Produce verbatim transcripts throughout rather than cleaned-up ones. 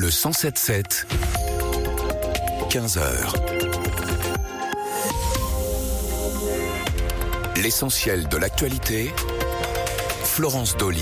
Le cent sept sept, quinze heures. L'essentiel de l'actualité, Florence Dolly.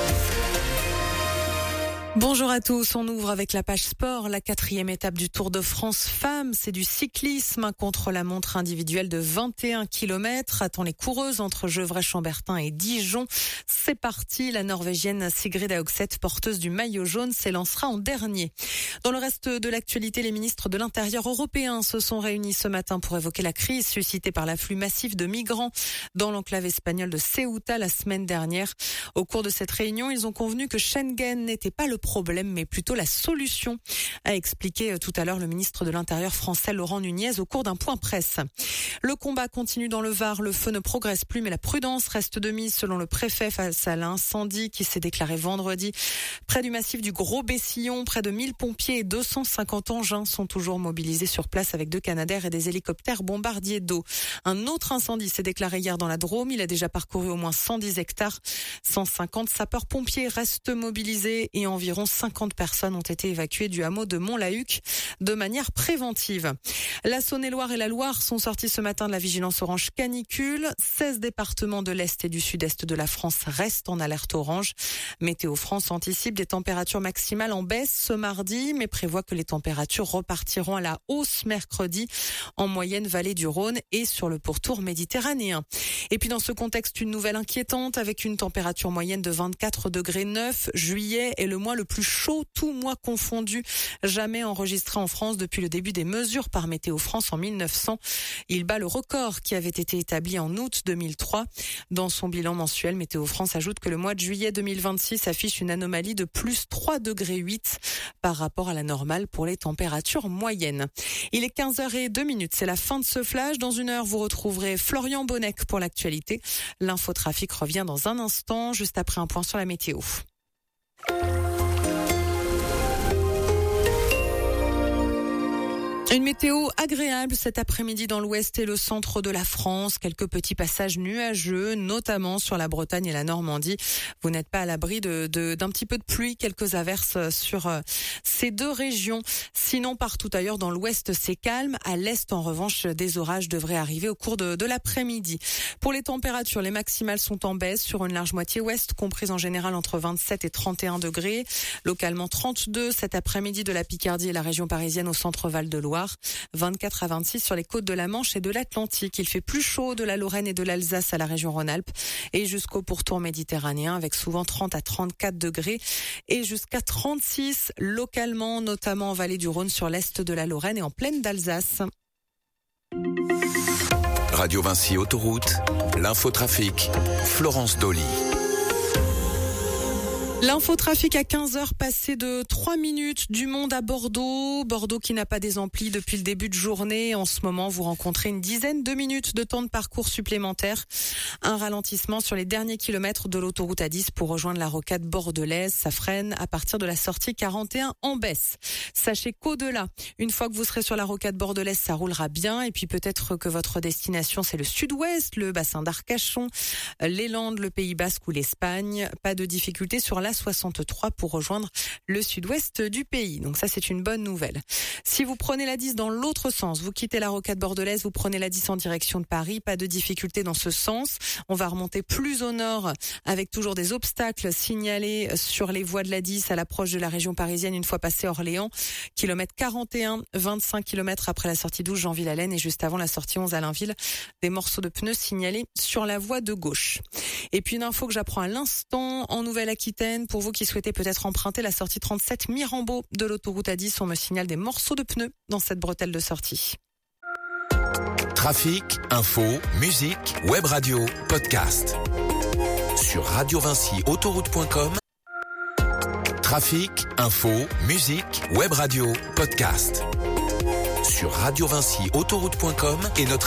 Bonjour à tous, on ouvre avec la page sport, la quatrième étape du Tour de France femmes, c'est du cyclisme, un contre-la-montre individuel de vingt et un kilomètres, attend les coureuses entre Gevrey-Chambertin et Dijon. C'est parti, la Norvégienne Sigrid Haugset, porteuse du maillot jaune, s'élancera en dernier. Dans le reste de l'actualité, les ministres de l'Intérieur européens se sont réunis ce matin pour évoquer la crise suscitée par l'afflux massif de migrants dans l'enclave espagnole de Ceuta la semaine dernière. Au cours de cette réunion, ils ont convenu que Schengen n'était pas le problème, mais plutôt la solution, a expliqué tout à l'heure le ministre de l'Intérieur français Laurent Nunez au cours d'un point presse. Le combat continue dans le Var, le feu ne progresse plus, mais la prudence reste de mise selon le préfet face à l'incendie qui s'est déclaré vendredi. Près du massif du Gros-Bessillon, près de mille pompiers et deux cent cinquante engins sont toujours mobilisés sur place avec deux Canadair et des hélicoptères bombardiers d'eau. Un autre incendie s'est déclaré hier dans la Drôme, il a déjà parcouru au moins cent dix hectares. cent cinquante sapeurs-pompiers restent mobilisés et environ cinquante personnes ont été évacuées du hameau de Mont-la-Huc de manière préventive. La Saône-et-Loire et la Loire sont sortis ce matin de la vigilance orange canicule. seize départements de l'Est et du Sud-Est de la France restent en alerte orange. Météo France anticipe des températures maximales en baisse ce mardi, mais prévoit que les températures repartiront à la hausse mercredi, en moyenne vallée du Rhône et sur le pourtour méditerranéen. Et puis dans ce contexte, une nouvelle inquiétante avec une température moyenne de vingt-quatre degrés neuf. Juillet est le mois le plus chaud, tout mois confondu, jamais enregistré en France depuis le début des mesures par Météo France en mille neuf cents. Il bat le record qui avait été établi en août deux mille trois. Dans son bilan mensuel, Météo France ajoute que le mois de juillet deux mille vingt-six affiche une anomalie de plus trois degrés huit par rapport à la normale pour les températures moyennes. Il est quinze heures zéro deux, c'est la fin de ce flash. Dans une heure, vous retrouverez Florian Bonnec pour l'actualité. L'infotrafic revient dans un instant, juste après un point sur la météo. Une météo agréable cet après-midi dans l'ouest et le centre de la France. Quelques petits passages nuageux, notamment sur la Bretagne et la Normandie. Vous n'êtes pas à l'abri de, de, d'un petit peu de pluie, quelques averses sur euh, ces deux régions. Sinon, partout ailleurs dans l'ouest, c'est calme. À l'est, en revanche, des orages devraient arriver au cours de, de l'après-midi. Pour les températures, les maximales sont en baisse sur une large moitié ouest, comprise en général entre vingt-sept et trente et un degrés. Localement trente-deux cet après-midi de la Picardie et la région parisienne au centre Val-de-Loire. vingt-quatre à vingt-six sur les côtes de la Manche et de l'Atlantique. Il fait plus chaud de la Lorraine et de l'Alsace à la région Rhône-Alpes et jusqu'au pourtour méditerranéen avec souvent trente à trente-quatre degrés et jusqu'à trente-six localement, notamment en vallée du Rhône sur l'est de la Lorraine et en plaine d'Alsace. Radio Vinci Autoroute, l'infotrafic, Florence Dolly. L'infotrafic à quinze heures passé de trois minutes, du monde à Bordeaux. Bordeaux qui n'a pas des amplis depuis le début de journée. En ce moment, vous rencontrez une dizaine de minutes de temps de parcours supplémentaire. Un ralentissement sur les derniers kilomètres de l'autoroute A dix pour rejoindre la rocade bordelaise. Ça freine à partir de la sortie quarante et un en baisse. Sachez qu'au-delà, une fois que vous serez sur la rocade bordelaise, ça roulera bien. Et puis peut-être que votre destination, c'est le sud-ouest, le bassin d'Arcachon, les Landes, le Pays Basque ou l'Espagne. Pas de difficulté sur la soixante-trois pour rejoindre le sud-ouest du pays. Donc ça, c'est une bonne nouvelle. Si vous prenez la dix dans l'autre sens, vous quittez la rocade bordelaise, vous prenez la dix en direction de Paris, pas de difficulté dans ce sens. On va remonter plus au nord avec toujours des obstacles signalés sur les voies de la dix à l'approche de la région parisienne une fois passé Orléans. Kilomètre quarante et un, vingt-cinq kilomètres après la sortie douze Jean-Ville-Allaine et juste avant la sortie onze Allainville, des morceaux de pneus signalés sur la voie de gauche. Et puis une info que j'apprends à l'instant en Nouvelle-Aquitaine, pour vous qui souhaitez peut-être emprunter la sortie trente-sept Mirambeau de l'autoroute A dix, on me signale des morceaux de pneus dans cette bretelle de sortie. Trafic, info, musique, web radio, podcast. Sur radio vinci autoroute point com. Trafic, info, musique, web radio, podcast. Sur radio vinci autoroute point com et notre